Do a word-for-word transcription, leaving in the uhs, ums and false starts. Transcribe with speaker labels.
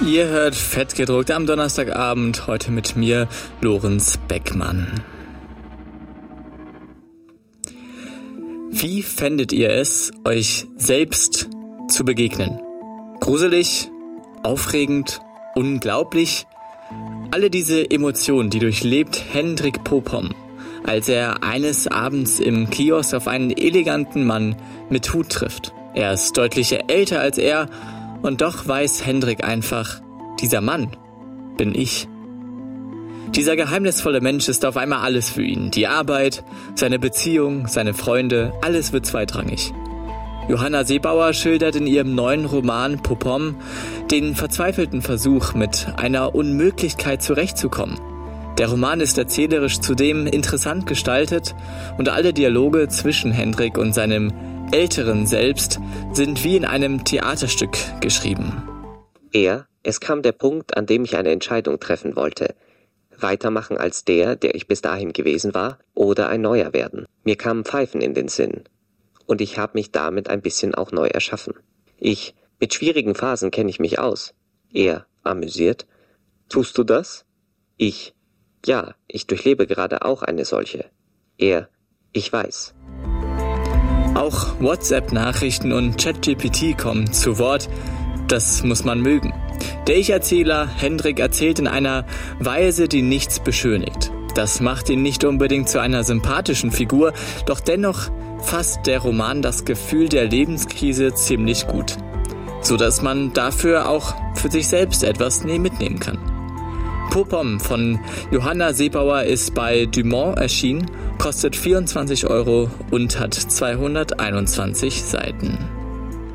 Speaker 1: Ihr hört Fett gedruckt am Donnerstagabend, heute mit mir, Lorenz Beckmann. Wie fändet ihr es, euch selbst zu begegnen? Gruselig, aufregend, unglaublich? Alle diese Emotionen, die durchlebt Hendrik Popomm, als er eines Abends im Kiosk auf einen eleganten Mann mit Hut trifft. Er ist deutlich älter als er und doch weiß Hendrik einfach, dieser Mann bin ich. Dieser geheimnisvolle Mensch ist auf einmal alles für ihn. Die Arbeit, seine Beziehung, seine Freunde, alles wird zweitrangig. Johanna Seebauer schildert in ihrem neuen Roman Popomm den verzweifelten Versuch, mit einer Unmöglichkeit zurechtzukommen. Der Roman ist erzählerisch zudem interessant gestaltet und alle Dialoge zwischen Hendrik und seinem älteren Selbst sind wie in einem Theaterstück geschrieben.
Speaker 2: Er, es kam der Punkt, an dem ich eine Entscheidung treffen wollte. Weitermachen als der, der ich bis dahin gewesen war, oder ein neuer werden. Mir kamen Pfeifen in den Sinn. Und ich habe mich damit ein bisschen auch neu erschaffen. Ich, mit schwierigen Phasen kenne ich mich aus. Er, amüsiert. Tust du das? Ich, ja, ich durchlebe gerade auch eine solche. Er, ich weiß.
Speaker 1: Auch WhatsApp-Nachrichten und ChatGPT kommen zu Wort. Das muss man mögen. Der Ich-Erzähler Hendrik erzählt in einer Weise, die nichts beschönigt. Das macht ihn nicht unbedingt zu einer sympathischen Figur, doch dennoch fasst der Roman das Gefühl der Lebenskrise ziemlich gut, sodass man dafür auch für sich selbst etwas mitnehmen kann. Popomm von Johanna Seebauer ist bei Dumont erschienen, kostet vierundzwanzig Euro und hat zweihunderteinundzwanzig Seiten.